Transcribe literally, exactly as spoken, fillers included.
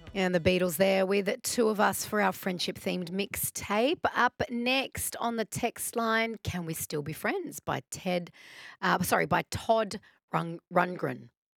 And the Beatles there with Two of Us for our friendship themed mixtape. Up next on the text line, Can We Still Be Friends by Ted, uh, sorry, by Todd Rung- Rundgren.